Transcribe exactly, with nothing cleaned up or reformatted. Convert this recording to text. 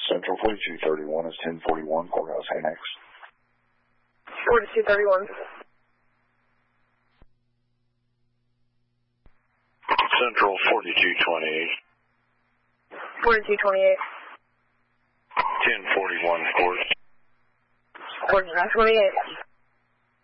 Central forty-two thirty-one is ten forty-one, Courthouse Annex. forty-two thirty-one. Central forty-two twenty-eight. forty-two twenty-eight. ten forty-one, Court. forty-nine twenty-eight.